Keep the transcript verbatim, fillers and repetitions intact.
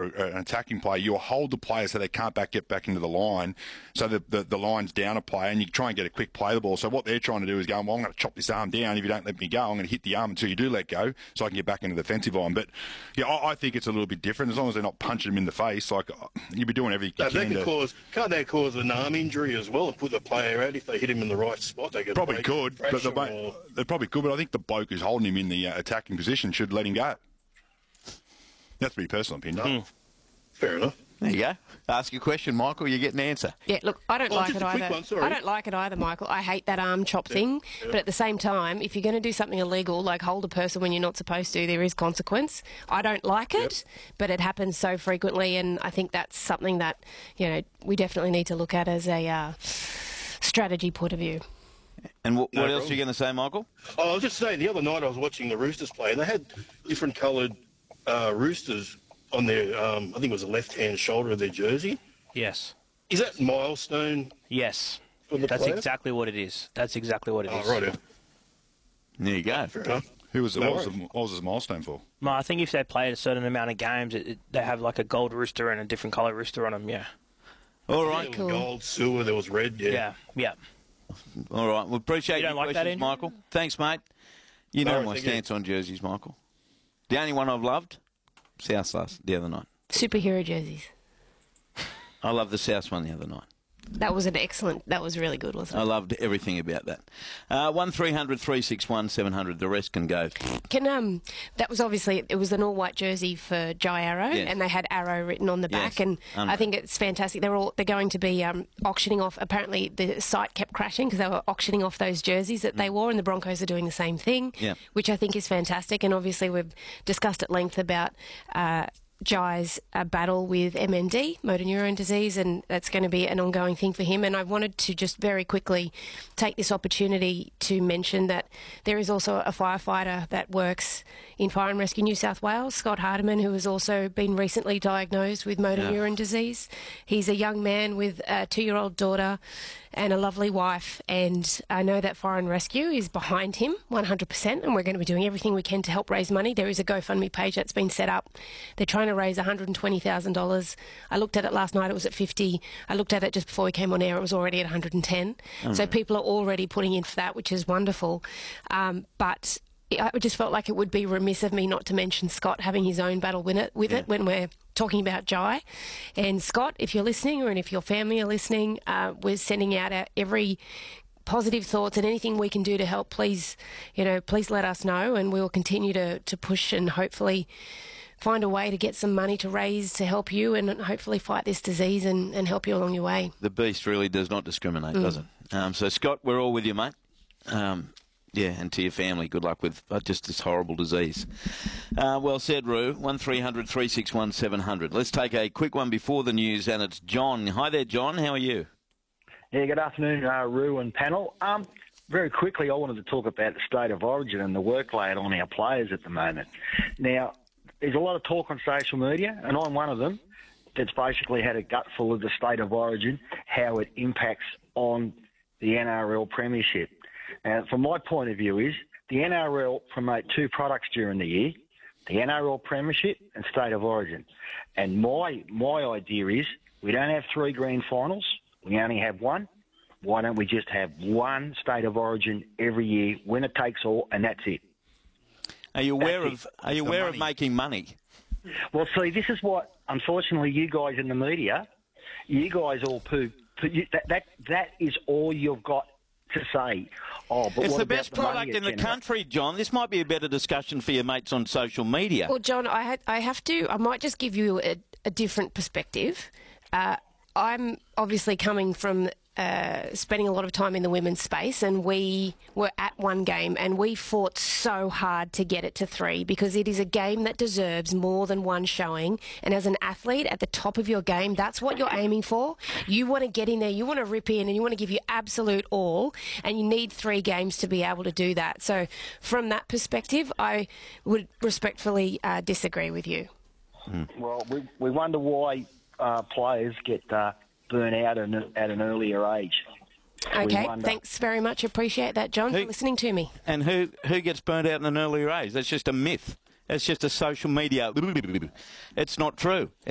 an attacking player, you'll hold the player so they can't back get back into the line, so the, the, the line's down a player, and you try and get a quick play the ball. So what they're trying to do is go, well, I'm going to chop this arm down. If you don't let me go, I'm going to hit the arm until you do let go, so I can get back into the defensive line. But, yeah, I, I think it's a little bit different. As long as they're not punching them in the face, like, you'll be doing everything you no, can that could to... Cause, can't that cause an arm injury as well and put the player out if they hit him in the right spot? They could Probably could, but the, or... they probably could, but I think the bloke who's holding him in the uh, attacking position should let him go. That's my personal opinion. No. Fair enough. There you go. Ask your question, Michael. You get an answer. Yeah, look, I don't Oh, like just it a quick either. one, sorry. I don't like it either, Michael. I hate that arm chop thing. Yeah. But at the same time, if you're going to do something illegal, like hold a person when you're not supposed to, there is consequence. I don't like it, Yep. but it happens so frequently, and I think that's something that, you know, we definitely need to look at as a uh, strategy point of view. And what, No what else problem. are you going to say, Michael? Oh, I was just saying, the other night I was watching the Roosters play, and they had different coloured uh, Roosters on their, um, I think it was the left-hand shoulder of their jersey. Yes. Is that milestone Yes. for the That's player? exactly what it is. That's exactly what it is. Oh, right. There you go. Fair enough. Who was, No what, was the, worries. what was his milestone for? No, I think if they played a certain amount of games, it, it, they have like a gold rooster and a different colour rooster on them, yeah. All There right. was Cool. gold, silver, there was red, yeah. Yeah, yeah. All right. We appreciate You don't your like that, questions, Ian? Michael. Thanks, mate. You No know worries, my thank you. stance on jerseys, Michael. The only one I've loved, South last the other night. Superhero jerseys. I loved the South one the other night. That was an excellent, that was really good, wasn't I it? loved everything about that. Uh, one three hundred three six one seven hundred. The rest can go. Can um, that was obviously, it was an all-white jersey for Jai Arrow, Yes. and they had Arrow written on the Yes. back, and Unreal. I think it's fantastic. They're all they're going to be um, auctioning off. Apparently, the site kept crashing because they were auctioning off those jerseys that they wore, and the Broncos are doing the same thing, Yeah. which I think is fantastic. And obviously, we've discussed at length about. Uh, Jai's uh, battle with M N D, motor neurone disease, and that's going to be an ongoing thing for him. And I wanted to just very quickly take this opportunity to mention that there is also a firefighter that works in Fire and Rescue New South Wales, Scott Hardiman, who has also been recently diagnosed with motor Yeah. neurone disease. He's a young man with a two-year-old daughter and a lovely wife, and I know that Fire and Rescue is behind him one hundred percent, and we're going to be doing everything we can to help raise money. There is a GoFundMe page that's been set up. They're trying to raise one hundred twenty thousand dollars. I looked at it last night, it was at fifty. I looked at it just before we came on air, it was already at one hundred ten. So people are already putting in for that, which is wonderful. Um, but I just felt like it would be remiss of me not to mention Scott having his own battle with it, with it when we're talking about Jai. And Scott, if you're listening, or if your family are listening, uh, we're sending out our every positive thoughts, and anything we can do to help, please, you know, please let us know, and we'll continue to, to push and hopefully find a way to get some money to raise to help you and hopefully fight this disease and, and help you along your way. The beast really does not discriminate, does it? Um, so, Scott, we're all with you, mate. Um, yeah, and to your family, good luck with uh, just this horrible disease. Uh, well said, Roo. one three hundred three six one seven hundred. Let's take a quick one before the news, and it's John. Hi there, John. How are you? Yeah, good afternoon, uh, Roo and panel. Um, very quickly, I wanted to talk about the state of origin and the workload on our players at the moment. Now, there's a lot of talk on social media, and I'm one of them that's basically had a gutful of the state of origin, how it impacts on the N R L premiership. And from my point of view is the N R L promote two products during the year, the N R L premiership and state of origin. And my my idea is we don't have three grand finals, we only have one. Why don't we just have one state of origin every year, winner takes all, and that's it. Are you aware That's of Are you The aware money. of making money? Well, see, this is what, unfortunately, you guys in the media, you guys all poo. poo you, that, that that is all you've got to say. Oh, but It's what the about best the money product it in the generates? country, John. This might be a better discussion for your mates on social media. Well, John, I, ha- I have to, I might just give you a, a different perspective. Uh, I'm obviously coming from uh, spending a lot of time in the women's space, and we were at one game and we fought so hard to get it to three, because it is a game that deserves more than one showing. And as an athlete at the top of your game, that's what you're aiming for. You want to get in there, you want to rip in, and you want to give your absolute all, and you need three games to be able to do that. So from that perspective, I would respectfully uh, disagree with you. Well, we, we wonder why uh, players get uh, burnt out at an, at an earlier age. We Okay, wonder. thanks very much. Appreciate that, John, Who- for listening to me. And who who gets burnt out in an earlier age? That's just a myth. That's just a social media. It's not true.